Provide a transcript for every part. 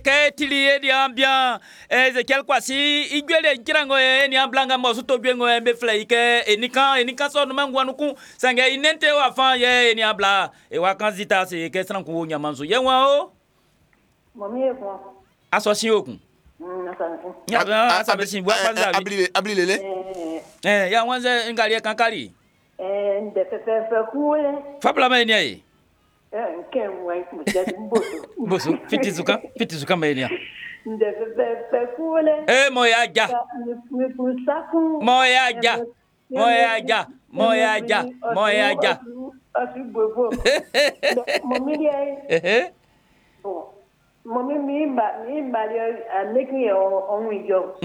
ke tili edi ambia Ezekiel kwasi igwele nkirango eni amblanga mosuto gwengo be flaike enika so no mangwa nuku sange inente wa fa ye eni abla e wa kanzita se ke sran ku nyamanzo ye wa o mami e ko associé okun ya sabe sin bwa panza abli lele ya wanze ngali kankali nde fe kule fabla mai ni ai nke mwe mjadi mboso fitizuka mai ni nde fe kule moya ja asibobo mami ye mami mi ba making on yo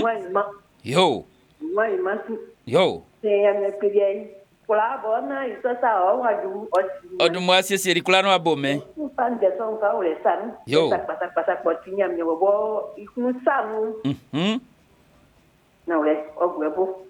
yo tem peguei kula bona isso sa o aju odu mo asese kula no abome pan de son ka ole san pasa potinha mi bobo ikun sanu na ole ogwebo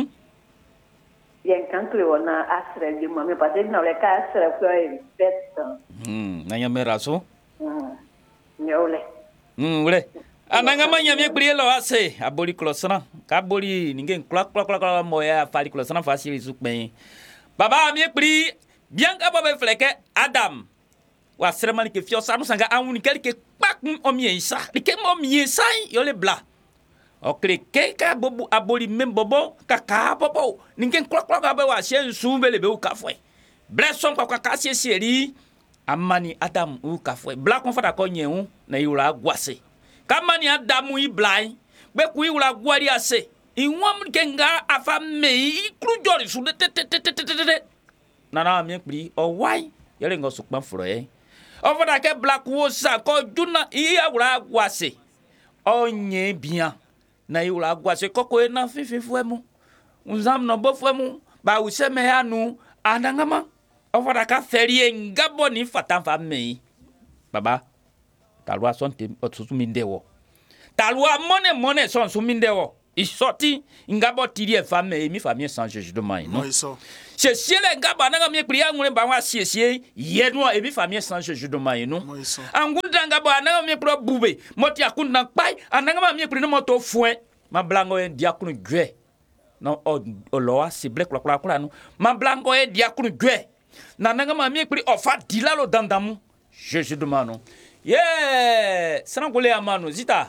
bien quand le ona asre de mami pase na ole ka asre ko e betta na nyamera so nyole ule ananga manya mi prielo ase aboli klosana kaboli ninguém clock moya fali klosana facile zukben baba mi pri bien ka bobe fleke adam wa seremani ke fio sanu sanga anuni kelke pak o mi isa ke mo mi isa yo le bla o kleke ka bobu aboli mem bobo kaka bobo ninguém clock abe wa shen sumbe le be u kafwe bresson kwa kasi seri amani adam u kafwe bla kon fata ko nyen na yura gwase kamani adamu iblai be ku iwula gwari ase inwam kenga afa mei krujori su de nana mi pli o wai yele ngo sukpan furo o fada ke black wo sa ko juna iwula gwase onye bia na iwula gwase koko na fififu emu unzam no bofu emu ba useme anu anangama o fada ka ferie ngabo ni fatan fa mei baba talwa sonte otsuminde talwa mone son suminde wo isoti ngabo tiri e femme mi famille sans Jésus de mai non c'est ciel ngaba nanga mi priya ngule ba wa siesie yeno e mi famille sans Jésus de mai non angunda ngabo nanga mi pro bube moti akunda pai ananga mi pri no moto fuen ma blango en diakunu gwe non o loa cible kla no ma blango en diakunu gwe na nanga mi pri ofa dilalo dandamu Jésus de mai non sana kule amano zita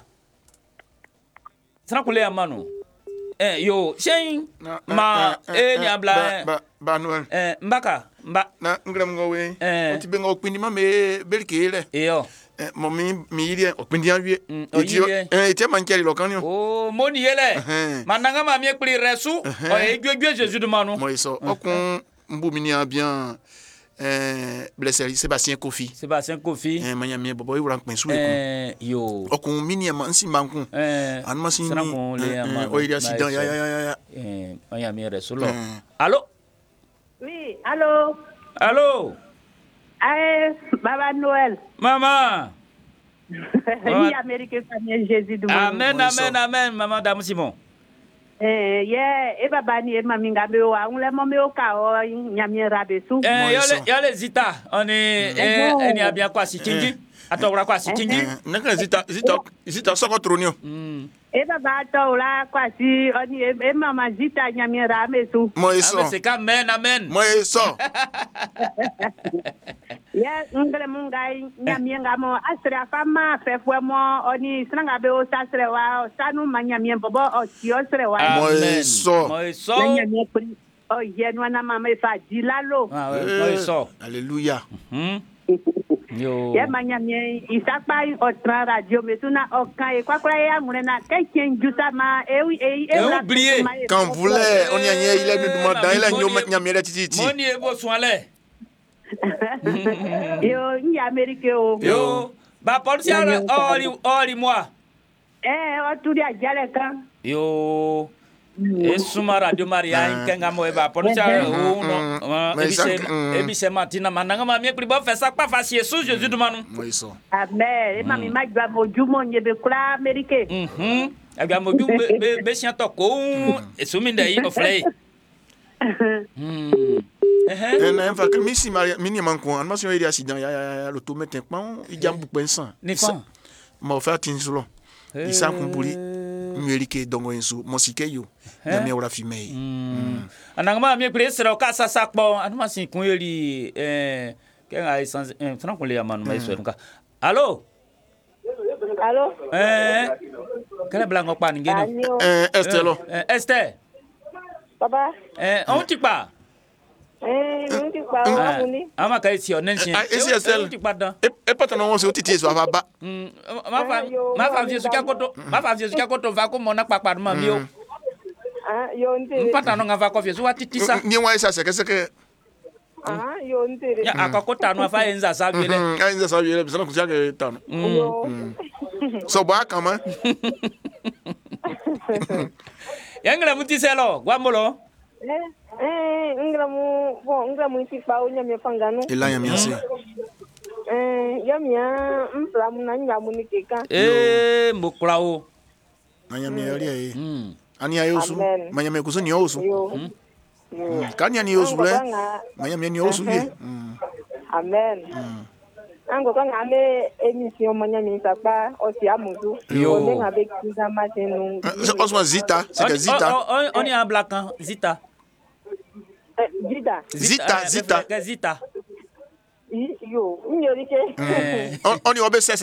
sana kule amano yo shen ma ni abla ba noel mbaka na ngram ngowe oti benga okpindi ma me belkele yo mo mi iri okpindi awie eti mankeri lokanyo moni yele mananga ma mi ekpli resu o egwegwe Jésus de manu mo iso okun mbu mini bien blessé Sébastien Kofi manya mi bobo iwran pen su yo okun mini ma nsi manku an ma sin o iri accident ya manya mi resolo allô oui allô Baba Noël maman ni Amérique famille Jésus du amen maman Dame Simon baba ni mami ngabe wa unle mami o ka o nyamie rabesu yale zita oni eni abia kwa sitingi atowra kwa sitingi naka zita soko tronio baba atowra kwa si oni mama zita nyamie rabesu moiso c'est amen moiso ngale mungai nyamie ngamo asra fama fefwemo oni snanga be o sasre wa sanu manyamie bobo o tiosre wa moiso nyamie pri o yenwa na mama fa dilalo moiso alléluia yo manyamie isakpa o tra radio metuna o kan e kwakra ya murena kechen jusama oublié quand voulait on y a il est nous demande il est nyamie titi moni e bo soale yo ni Amérique yo ba policia oli moi o turi ajale kan yo suma radio Maria inkenga mo ba policia ebise matina mananga ma mi pribo fesa pa fasi Jesus Jésus de manu moiso amen mami majwa mojumo nyebe kula Amérique agba moju be siato ko esuminde yi oflay na enfa que misi mini manko an ma so iri accident ya l'automate pan i jambu pensan ni fan ma fa tin sulo isa kumbuli mwelike dongo ensu mosike yo na mi ora fi mei anangama mi presero ka sasa kpo anuma sin kun yeli ke ngai sans tana kun le amanu mai so nka allo kala blanco pa ngene Estelo Esther Papa on ti pa on ti pa amuni ama kai si onensin esi Estelle e pata no won se otiti so ava ba ma fa Jésus ka koto va ko mona papa ma mi o yo nte pata no ngava ko Jésus watiti sa ni wa isa seke yo nte ya akakota no fa enza sa biele enza sa biele bisana kuja ke tano so ba kama yangla mutiselo gwamolo ngramu ti pa onya me pangano ila ya miasi ya mia mplamu na nyamu ni keka muklao manya me ali ani ayosu manya me kuso ni osu kanya ni osu le manya me ni osu ye amen ango kan ame emission manya mi sapa osi amuzu onde ngabe kiza matenu osma zita c'est zita on est en black zita zita yo nyorike on y obe se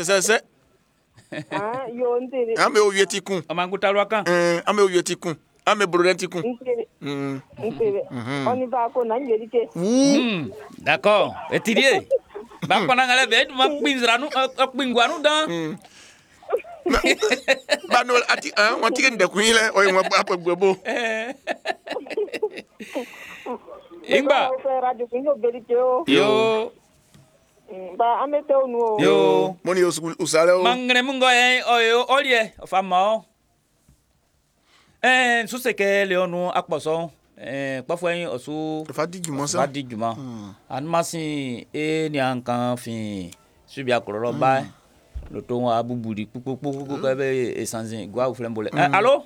yo ndere ame o yeti kun amangutalwa kan ame o yeti kun ame brodenti kun on y va ko na nyorike d'accord etirie ba kona ngale be ma pinzranu pingwanu dan ba no ati won ti ngende kun ile o won apa gbebo Ingba yo ba amete onu yo moni usale o mangre mungo oyo olie famo suse ke leonu akposo pafo yin osu fadiguma anmasin ni ankan fin subi akororo ba lo to won abuburi pupupu ko be esanzin gwa uflembole allo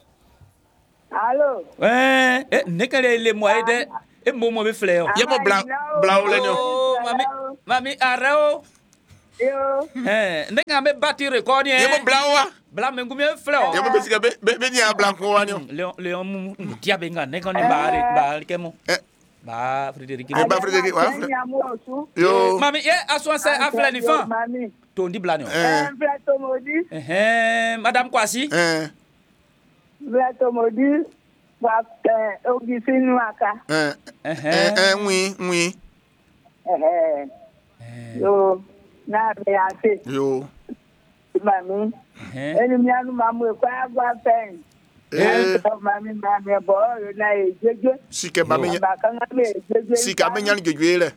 nekele le mo ede mo be fleo ye mo bla o lenyo mami arao yo ndenga me bati record ye mo bla me ngumi fleo ye mo besiga be ni a bla ko wanyo leon mu dia benga ne kan ba kemo ba Frédéric wa yo mami ye aswa se afle ni fan to ndi blanio Blato modi madame Kwasi Blato modi wa Augustine Waka oui yo na me ase yo mami eni mi anu mamu kwa agwa pen mami bo na ejeje sike ba me sika me nyan jeje le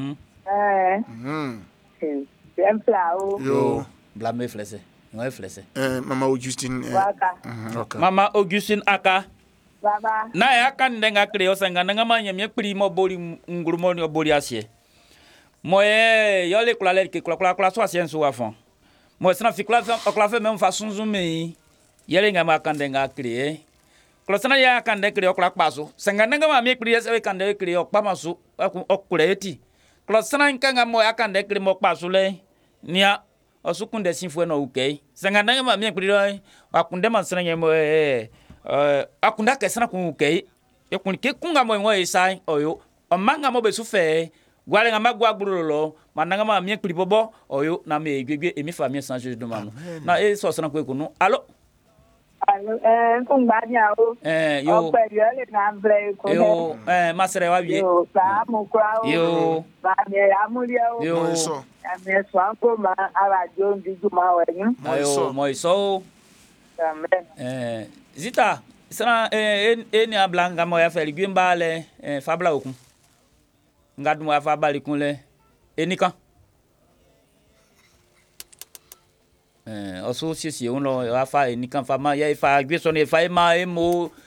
yo blame flese no flese mama Augustine mama Augustine aka baba na ya kan denga kreo sanga nga manya mi primo boli ngurumo ni boli asie moye yo le klale ke kla so asien so afon mo sana fi kla fe même façon zoom yele nga ma kan denga kree kla sana ya kan de kreo kla paso sanga nga ma mi kree se kan de kreo pa maso okuleti kla sana nga mo ya kan de kree mo paso le nia osukunde sinfo no ukei sanga nga ma mi kree akunde man sana nyemo akunda kesana kun ukei ekun ke kunga mo ngo isai oyo omanga mo besu fe gwale nga magwa gbulolo mananga ma mi ekuri bobo oyo na me gbegbe emi famille sans jeu de manu na so sana ko ekunu allo kunga nya o yo le na ble ko yo masere wa wie yo sa mu kwa o yo ba me amulia o yo me so anko ma ara jo ndiju ma wa yin mo iso amen Zita, sana ni ablanga mo ya feli gwimbale fabla okun. Ngadu mo ya fabali kunle enikan. Oso sisi on lo ya fa enikan fa ma ya fa gwe so ne fa ma mo